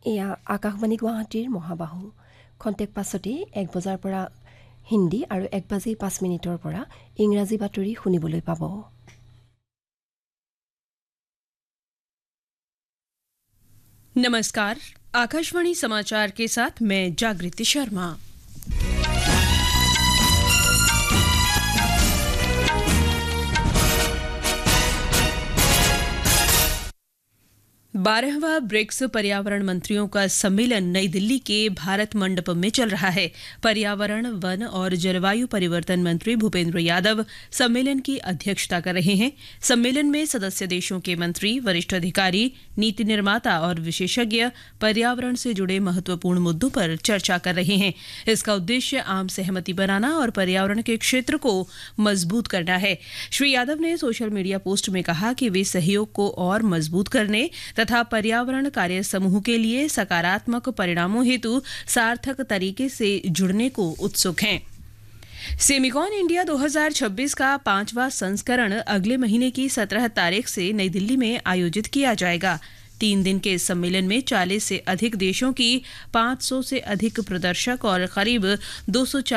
এয়া আকাশবাণী গুৱাহাটীৰ মহাবাহু খন্তেক পাছতে 1 বজাৰ পৰা হিন্দী আৰু 1:05 পৰা ইংৰাজী বাতৰি শুনিবলৈ পাব। नमस्कार, आकाशवाणी समाचार के साथ मैं जागृति शर्मा। 12वां ब्रिक्स पर्यावरण मंत्रियों का सम्मेलन नई दिल्ली के भारत मंडप में चल रहा है। पर्यावरण, वन और जलवायु परिवर्तन मंत्री भूपेंद्र यादव सम्मेलन की अध्यक्षता कर रहे हैं। सम्मेलन में सदस्य देशों के मंत्री, वरिष्ठ अधिकारी, नीति निर्माता और विशेषज्ञ पर्यावरण से जुड़े महत्वपूर्ण मुद्दों पर चर्चा कर रहे हैं। इसका उद्देश्य आम सहमति बनाना और पर्यावरण के क्षेत्र को मजबूत करना है। श्री यादव ने सोशल मीडिया पोस्ट में कहा कि वे सहयोग को और मजबूत करने तथा पर्यावरण कार्य समूह के लिए सकारात्मक परिणामों हेतु सार्थक तरीके से जुड़ने को उत्सुक हैं। सेमिकॉन इंडिया 2026 का 5वां संस्करण अगले महीने की 17 तारीख से नई दिल्ली में आयोजित किया जाएगा। 3 दिन के इस सम्मेलन में 40 से अधिक देशों की 500 से अधिक प्रदर्शक और करीब 240